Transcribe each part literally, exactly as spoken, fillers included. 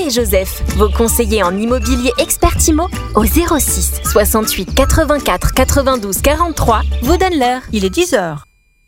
et Joseph, vos conseillers en immobilier expert Imo, au zéro six soixante-huit quatre-vingt-quatre quatre-vingt-douze quarante-trois, vous donnent l'heure. Il est dix heures.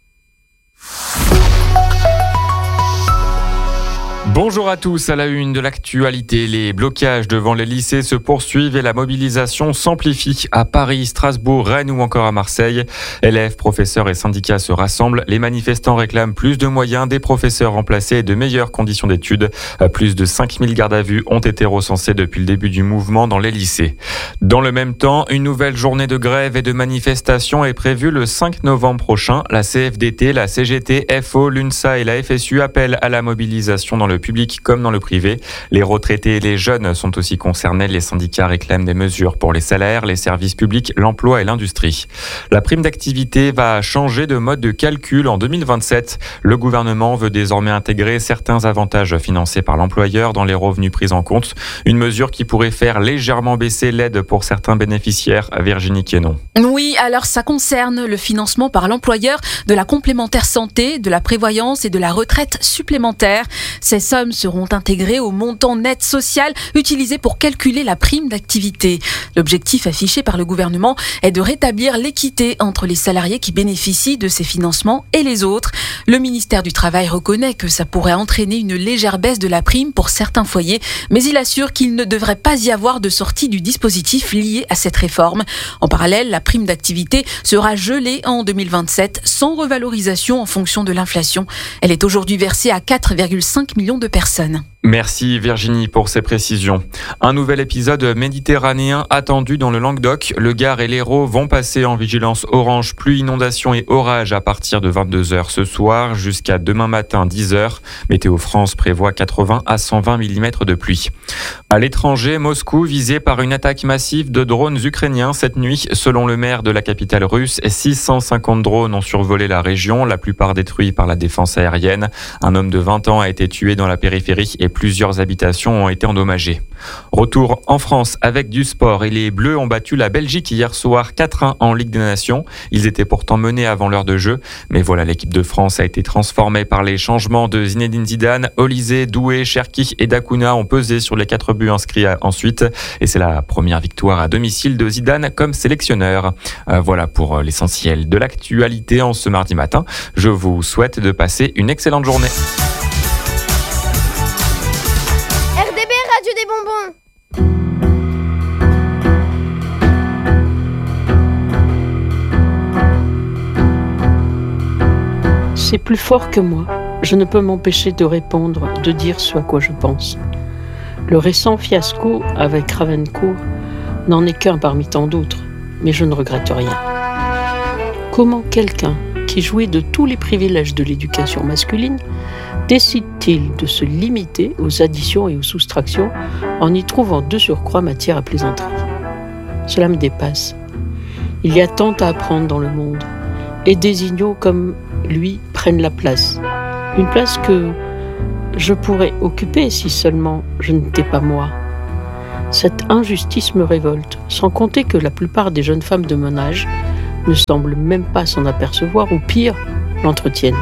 Bonjour à tous, à la une de l'actualité, les blocages devant les lycées se poursuivent et la mobilisation s'amplifie à Paris, Strasbourg, Rennes ou encore à Marseille. Élèves, professeurs et syndicats se rassemblent. Les manifestants réclament plus de moyens, des professeurs remplacés et de meilleures conditions d'études. Plus de cinq mille gardes à vue ont été recensés depuis le début du mouvement dans les lycées. Dans le même temps, une nouvelle journée de grève et de manifestation est prévue le cinq novembre prochain. La C F D T, la C G T, F O, l'UNSA et la F S U appellent à la mobilisation dans le public comme dans le privé. Les retraités et les jeunes sont aussi concernés. Les syndicats réclament des mesures pour les salaires, les services publics, l'emploi et l'industrie. La prime d'activité va changer de mode de calcul en deux mille vingt-sept. Le gouvernement veut désormais intégrer certains avantages financés par l'employeur dans les revenus pris en compte. Une mesure qui pourrait faire légèrement baisser l'aide pour certains bénéficiaires. Virginie Quénon. Oui, alors ça concerne le financement par l'employeur de la complémentaire santé, de la prévoyance et de la retraite supplémentaire. Ces sommes seront intégrées au montant net social utilisé pour calculer la prime d'activité. L'objectif affiché par le gouvernement est de rétablir l'équité entre les salariés qui bénéficient de ces financements et les autres. Le ministère du Travail reconnaît que ça pourrait entraîner une légère baisse de la prime pour certains foyers, mais il assure qu'il ne devrait pas y avoir de sortie du dispositif lié à cette réforme. En parallèle, la prime d'activité sera gelée en deux mille vingt-sept sans revalorisation en fonction de l'inflation. Elle est aujourd'hui versée à quatre virgule cinq millions de personnes. Merci Virginie pour ces précisions. Un nouvel épisode méditerranéen attendu dans le Languedoc. Le Gard et l'Hérault vont passer en vigilance orange pluie, inondation et orage à partir de vingt-deux heures ce soir jusqu'à demain matin dix heures. Météo France prévoit quatre-vingts à cent vingt millimètres de pluie. À l'étranger, Moscou visé par une attaque massive de drones ukrainiens cette nuit. Selon le maire de la capitale russe, six cent cinquante drones ont survolé la région, la plupart détruits par la défense aérienne. Un homme de vingt ans a été tué dans la périphérie et plusieurs habitations ont été endommagées. Retour en France avec du sport et les Bleus ont battu la Belgique hier soir quatre à un en Ligue des Nations. Ils étaient pourtant menés avant l'heure de jeu. Mais voilà, l'équipe de France a été transformée par les changements de Zinedine Zidane. Olysée, Doué, Cherki et Dacuna ont pesé sur les quatre buts inscrits ensuite. Et c'est la première victoire à domicile de Zidane comme sélectionneur. Euh, voilà pour l'essentiel de l'actualité en ce mardi matin. Je vous souhaite de passer une excellente journée. Des bonbons. C'est plus fort que moi. Je ne peux m'empêcher de répondre, de dire ce à quoi je pense. Le récent fiasco avec Ravencourt n'en est qu'un parmi tant d'autres, mais je ne regrette rien. Comment quelqu'un qui jouit de tous les privilèges de l'éducation masculine décide-t-il de se limiter aux additions et aux soustractions en y trouvant de surcroît matière à plaisanterie ? Cela me dépasse. Il y a tant à apprendre dans le monde, et des ignots comme lui prennent la place. Une place que je pourrais occuper si seulement je n'étais pas moi. Cette injustice me révolte, sans compter que la plupart des jeunes femmes de mon âge ne semblent même pas s'en apercevoir, ou pire, l'entretiennent.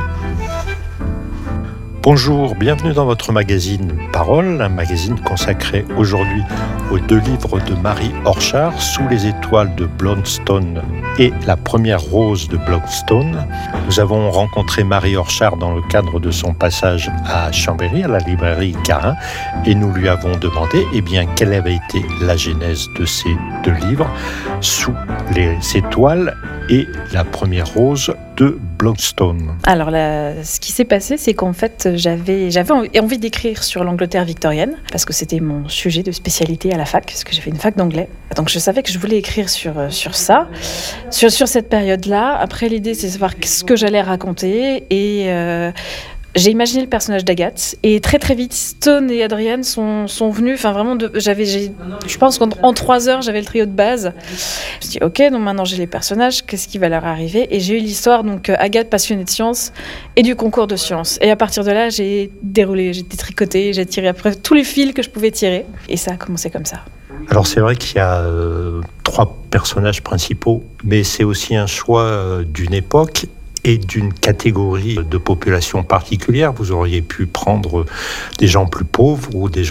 Bonjour, bienvenue dans votre magazine Parole, un magazine consacré aujourd'hui aux deux livres de Marie Orchard, Sous les étoiles de Blunstone et La première rose de Blunstone. Nous avons rencontré Marie Orchard dans le cadre de son passage à Chambéry, à la librairie Carin, et nous lui avons demandé eh bien, quelle avait été la genèse de ces deux livres, Sous les étoiles et La première rose de Blunstone. Alors, là, ce qui s'est passé, c'est qu'en fait, j'avais, j'avais envie d'écrire sur l'Angleterre victorienne, parce que c'était mon sujet de spécialité à la fac, parce que j'ai fait une fac d'anglais. Donc, je savais que je voulais écrire sur, sur ça, sur, sur cette période-là. Après, l'idée, c'est de savoir ce que j'allais raconter, et... Euh, j'ai imaginé le personnage d'Agathe et très très vite Stone et Adrienne sont, sont venus, enfin vraiment de, j'avais, j'ai, je pense qu'en en trois heures j'avais le trio de base. Je me suis dit ok, donc maintenant j'ai les personnages, qu'est-ce qui va leur arriver, et j'ai eu l'histoire donc Agathe passionnée de sciences et du concours de sciences, et à partir de là j'ai déroulé, j'ai détricoté, j'ai tiré après tous les fils que je pouvais tirer, et ça a commencé comme ça. Alors c'est vrai qu'il y a euh, trois personnages principaux, mais c'est aussi un choix euh, d'une époque et d'une catégorie de population particulière. Vous auriez pu prendre des gens plus pauvres ou des gens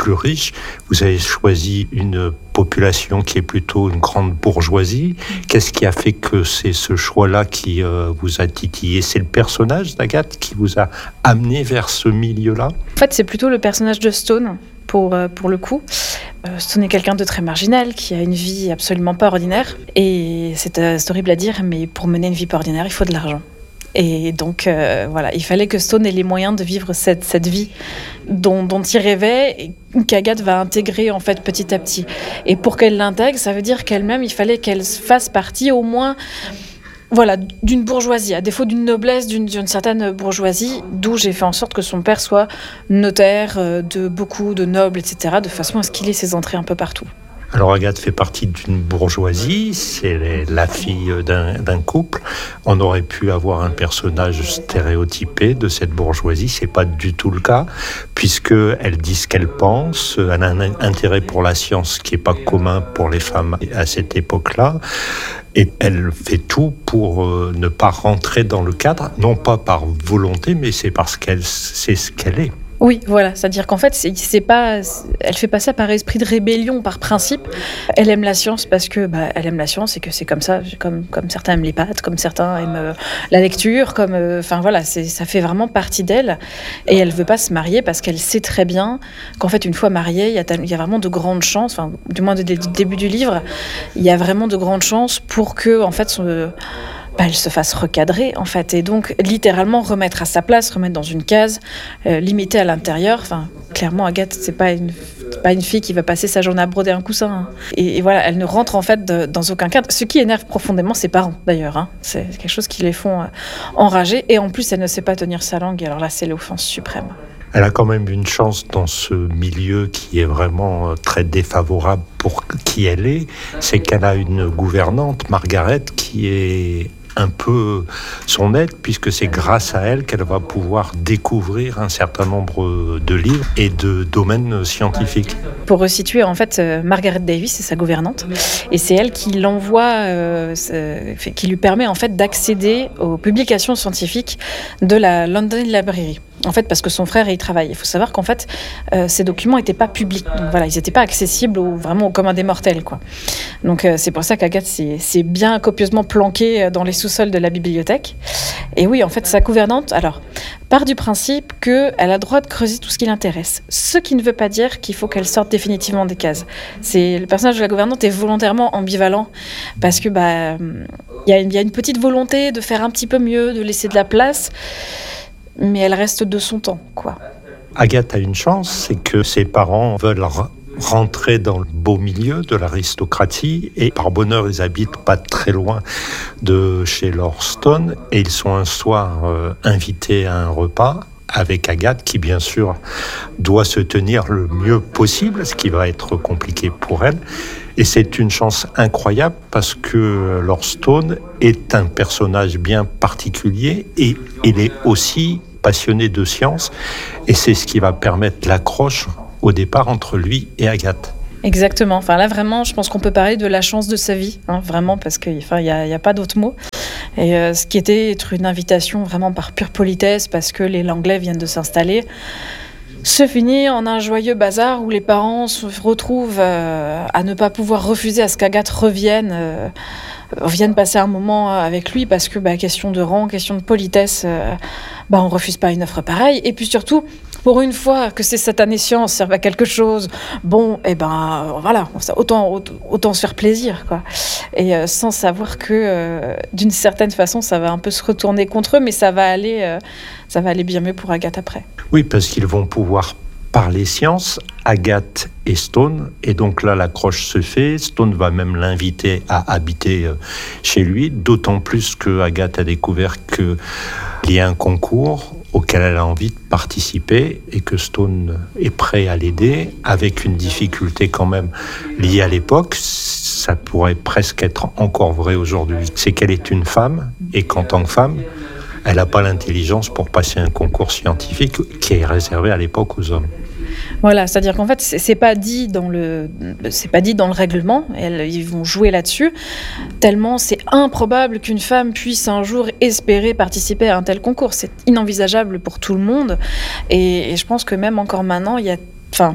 plus riches. Vous avez choisi une population qui est plutôt une grande bourgeoisie. Qu'est-ce qui a fait que c'est ce choix-là qui euh, vous a titillé ? C'est le personnage d'Agathe qui vous a amené vers ce milieu-là ? En fait, c'est plutôt le personnage de Stone. Pour, pour le coup, euh, Stone est quelqu'un de très marginal, qui a une vie absolument pas ordinaire. Et c'est, euh, c'est horrible à dire, mais pour mener une vie pas ordinaire, il faut de l'argent. Et donc, euh, voilà, il fallait que Stone ait les moyens de vivre cette, cette vie dont, dont il rêvait, et qu'Agathe va intégrer en fait petit à petit. Et pour qu'elle l'intègre, ça veut dire qu'elle-même, il fallait qu'elle fasse partie au moins... Voilà, d'une bourgeoisie, à défaut d'une noblesse, d'une, d'une certaine bourgeoisie, d'où j'ai fait en sorte que son père soit notaire euh, de beaucoup de nobles, et cetera, de façon à ce qu'il ait ses entrées un peu partout. Alors Agathe fait partie d'une bourgeoisie, c'est la fille d'un, d'un couple. On aurait pu avoir un personnage stéréotypé de cette bourgeoisie, c'est pas du tout le cas, puisque elle dit ce qu'elle pense, elle a un intérêt pour la science qui est pas commun pour les femmes à cette époque-là. Et elle fait tout pour euh, ne pas rentrer dans le cadre, non pas par volonté, mais c'est parce qu'elle sait ce qu'elle est. Oui, voilà, c'est-à-dire qu'en fait, c'est, c'est pas, elle fait pas ça par esprit de rébellion, par principe. Elle aime la science parce que, bah, elle aime la science et que c'est comme ça, comme, comme certains aiment les pâtes, comme certains aiment euh, la lecture, comme, enfin euh, voilà, c'est, ça fait vraiment partie d'elle. Et elle veut pas se marier parce qu'elle sait très bien qu'en fait, une fois mariée, il y a, il y a vraiment de grandes chances, enfin, du moins dès le début du livre, il y a vraiment de grandes chances pour que, en fait, son, bah, elle se fasse recadrer, en fait, et donc littéralement remettre à sa place, remettre dans une case, euh, limitée à l'intérieur. Enfin, clairement, Agathe, c'est pas une, pas une fille qui va passer sa journée à broder un coussin. Hein. Et, et voilà, elle ne rentre en fait de, dans aucun cadre. Ce qui énerve profondément ses parents, d'ailleurs. Hein. C'est quelque chose qui les font euh, enrager. Et en plus, elle ne sait pas tenir sa langue. Et alors là, c'est l'offense suprême. Elle a quand même une chance dans ce milieu qui est vraiment très défavorable pour qui elle est. C'est qu'elle a une gouvernante, Margaret, qui est un peu son aide, puisque c'est grâce à elle qu'elle va pouvoir découvrir un certain nombre de livres et de domaines scientifiques. Pour resituer, en fait, Margaret Davis, c'est sa gouvernante, et c'est elle qui l'envoie, euh, qui lui permet en fait d'accéder aux publications scientifiques de la London Library. En fait, parce que son frère y travaille. Il faut savoir qu'en fait, euh, ces documents n'étaient pas publics. Donc voilà, ils n'étaient pas accessibles au, vraiment au commun des mortels, quoi. Donc euh, c'est pour ça qu'Agathe s'est, s'est bien copieusement planquée dans les sous-sols de la bibliothèque. Et oui, en fait, sa gouvernante, alors, part du principe qu'elle a le droit de creuser tout ce qui l'intéresse. Ce qui ne veut pas dire qu'il faut qu'elle sorte définitivement des cases. C'est, le personnage de la gouvernante est volontairement ambivalent parce que bah, y a une, y a une petite volonté de faire un petit peu mieux, de laisser de la place, mais elle reste de son temps, quoi. Agathe a une chance, c'est que ses parents veulent r- rentrer dans le beau milieu de l'aristocratie et par bonheur, ils habitent pas très loin de chez Lord Stone et ils sont un soir euh, invités à un repas avec Agathe qui, bien sûr, doit se tenir le mieux possible, ce qui va être compliqué pour elle. Et c'est une chance incroyable parce que Lord Stone est un personnage bien particulier et il est aussi passionné de science et c'est ce qui va permettre l'accroche au départ entre lui et Agathe. Exactement. Enfin là vraiment, je pense qu'on peut parler de la chance de sa vie, hein, vraiment, parce qu'il enfin, n'y a, y a pas d'autre mot. Et euh, ce qui était être une invitation vraiment par pure politesse, parce que les Langlais viennent de s'installer, se finit en un joyeux bazar où les parents se retrouvent euh, à ne pas pouvoir refuser à ce qu'Agathe revienne, euh, revienne passer un moment avec lui, parce que bah, question de rang, question de politesse, euh, bah, on refuse pas une offre pareille. Et puis surtout, pour une fois que ces satanées sciences servent à quelque chose, bon, et eh ben voilà, autant, autant se faire plaisir, quoi. Et euh, sans savoir que, euh, d'une certaine façon, ça va un peu se retourner contre eux, mais ça va aller, euh, ça va aller bien mieux pour Agathe après. Oui, parce qu'ils vont pouvoir parler science, Agathe et Stone, et donc là l'accroche se fait. Stone va même l'inviter à habiter chez lui, d'autant plus que Agathe a découvert qu'il y a un concours auquel elle a envie de participer et que Stone est prêt à l'aider, avec une difficulté quand même liée à l'époque. Ça pourrait presque être encore vrai aujourd'hui. C'est qu'elle est une femme et qu'en tant que femme, elle n'a pas l'intelligence pour passer un concours scientifique qui est réservé à l'époque aux hommes. Voilà, c'est-à-dire qu'en fait, c'est, c'est pas dit dans le, c'est pas dit dans le règlement. Elles, ils vont jouer là-dessus. Tellement c'est improbable qu'une femme puisse un jour espérer participer à un tel concours. C'est inenvisageable pour tout le monde. Et, et je pense que même encore maintenant, il y a Enfin,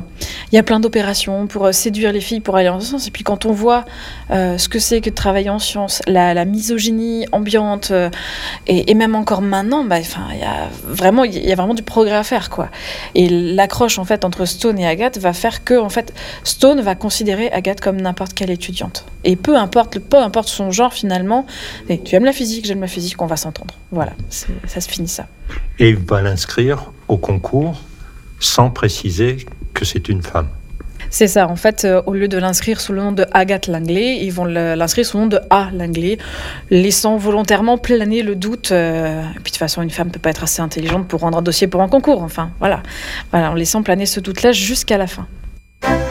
il y a plein d'opérations pour séduire les filles, pour aller en sciences. Et puis quand on voit euh, ce que c'est que de travailler en sciences, la, la misogynie ambiante, euh, et, et même encore maintenant, bah, il y a vraiment, il y a vraiment du progrès à faire, quoi. Et l'accroche en fait entre Stone et Agathe va faire que en fait Stone va considérer Agathe comme n'importe quelle étudiante. Et peu importe, peu importe son genre finalement, et tu aimes la physique, j'aime la physique, on va s'entendre. Voilà, c'est, ça se finit ça. Et il va l'inscrire au concours sans préciser que c'est une femme. C'est ça, en fait, euh, au lieu de l'inscrire sous le nom de Agathe Langley, ils vont l'inscrire sous le nom de A. Langley, laissant volontairement planer le doute. Euh, et puis de toute façon, une femme ne peut pas être assez intelligente pour rendre un dossier pour un concours, enfin, voilà. Voilà, en laissant planer ce doute-là jusqu'à la fin.